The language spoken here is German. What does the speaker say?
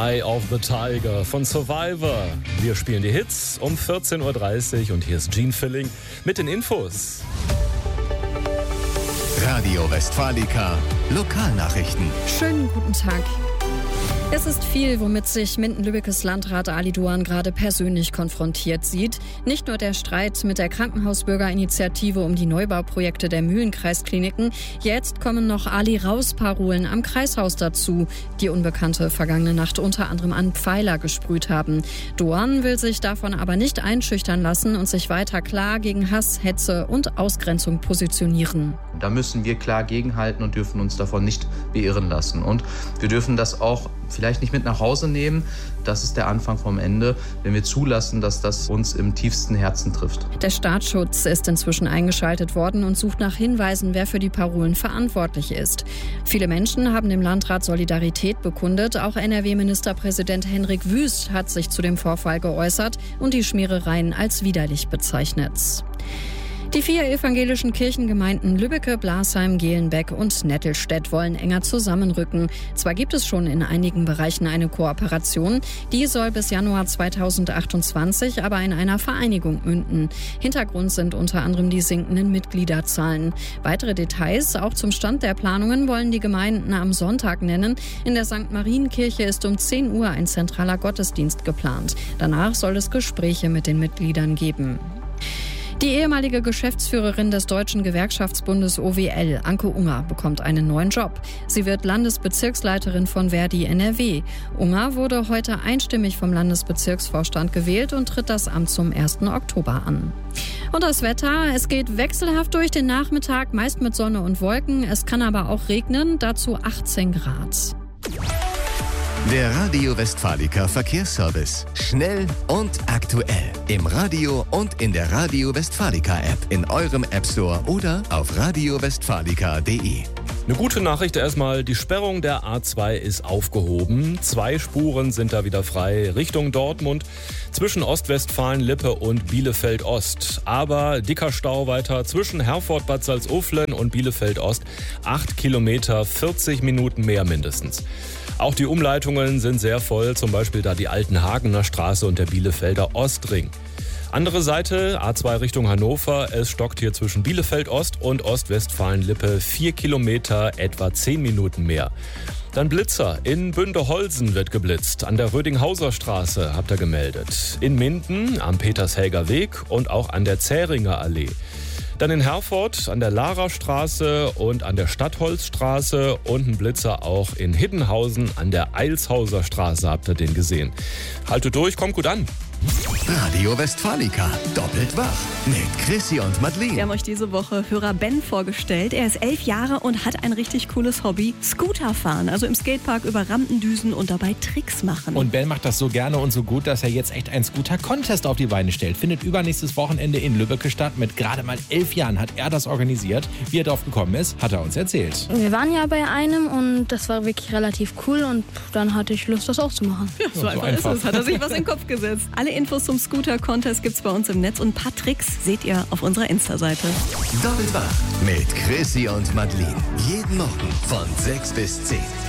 Eye of the Tiger von Survivor. Wir spielen die Hits um 14.30 Uhr und hier ist Gene Filling mit den Infos. Radio Westfalica, Lokalnachrichten. Schönen guten Tag. Es ist viel, womit sich Minden-Lübbekes Landrat Ali Doğan gerade persönlich konfrontiert sieht. Nicht nur der Streit mit der Krankenhausbürgerinitiative um die Neubauprojekte der Mühlenkreiskliniken. Jetzt kommen noch Ali-Raus-Parolen am Kreishaus dazu, die Unbekannte vergangene Nacht unter anderem an Pfeiler gesprüht haben. Doğan will sich davon aber nicht einschüchtern lassen und sich weiter klar gegen Hass, Hetze und Ausgrenzung positionieren. Da müssen wir klar gegenhalten und dürfen uns davon nicht beirren lassen. Und wir dürfen das auch vielleicht nicht mit nach Hause nehmen. Das ist der Anfang vom Ende, wenn wir zulassen, dass das uns im tiefsten Herzen trifft. Der Staatsschutz ist inzwischen eingeschaltet worden und sucht nach Hinweisen, wer für die Parolen verantwortlich ist. Viele Menschen haben dem Landrat Solidarität bekundet. Auch NRW-Ministerpräsident Henrik Wüst hat sich zu dem Vorfall geäußert und die Schmierereien als widerlich bezeichnet. Die 4 evangelischen Kirchengemeinden Lübbecke, Blasheim, Gehlenbeck und Nettelstedt wollen enger zusammenrücken. Zwar gibt es schon in einigen Bereichen eine Kooperation, die soll bis Januar 2028 aber in einer Vereinigung münden. Hintergrund sind unter anderem die sinkenden Mitgliederzahlen. Weitere Details, auch zum Stand der Planungen, wollen die Gemeinden am Sonntag nennen. In der St. Marienkirche ist um 10 Uhr ein zentraler Gottesdienst geplant. Danach soll es Gespräche mit den Mitgliedern geben. Die ehemalige Geschäftsführerin des Deutschen Gewerkschaftsbundes OWL, Anke Unger, bekommt einen neuen Job. Sie wird Landesbezirksleiterin von Verdi NRW. Unger wurde heute einstimmig vom Landesbezirksvorstand gewählt und tritt das Amt zum 1. Oktober an. Und das Wetter, es geht wechselhaft durch den Nachmittag, meist mit Sonne und Wolken. Es kann aber auch regnen, dazu 18 Grad. Der Radio Westfalica Verkehrsservice. Schnell und aktuell. Im Radio und in der Radio Westfalica App. In eurem App Store oder auf radiowestfalica.de. Eine gute Nachricht erstmal, die Sperrung der A2 ist aufgehoben. 2 Spuren sind da wieder frei Richtung Dortmund zwischen Ostwestfalen-Lippe und Bielefeld-Ost. Aber dicker Stau weiter zwischen Herford-Bad Salzuflen und Bielefeld-Ost. 8 Kilometer, 40 Minuten mehr mindestens. Auch die Umleitungen sind sehr voll, zum Beispiel da die Altenhagener Straße und der Bielefelder Ostring. Andere Seite, A2 Richtung Hannover, es stockt hier zwischen Bielefeld-Ost und Ostwestfalen-Lippe 4 Kilometer, etwa 10 Minuten mehr. Dann Blitzer, in Bünde-Holsen wird geblitzt, an der Rödinghauser Straße habt ihr gemeldet. In Minden, am Petershelger Weg und auch an der Zähringer Allee. Dann in Herford an der Larastraße und an der Stadtholzstraße und ein Blitzer auch in Hiddenhausen an der Eilshauser Straße, habt ihr den gesehen. Haltet durch, kommt gut an. Radio Westfalica, doppelt wach mit Chrissy und Madeleine. Wir haben euch diese Woche Hörer Ben vorgestellt. Er ist 11 Jahre und hat ein richtig cooles Hobby, Scooter fahren. Also im Skatepark über Rampen düsen und dabei Tricks machen. Und Ben macht das so gerne und so gut, dass er jetzt echt einen Scooter-Contest auf die Beine stellt. Findet übernächstes Wochenende in Lübbecke statt. Mit gerade mal 11 Jahren hat er das organisiert. Wie er drauf gekommen ist, hat er uns erzählt. Wir waren ja bei einem und das war wirklich relativ cool und dann hatte ich Lust, das auch zu machen. Ja, so einfach ist es. Hat er sich was in den Kopf gesetzt. Alle Infos zum Scooter-Contest gibt's bei uns im Netz und ein paar Tricks seht ihr auf unserer Insta-Seite. Doppelt wach mit Chrissy und Madeleine. Jeden Morgen von 6 bis 10.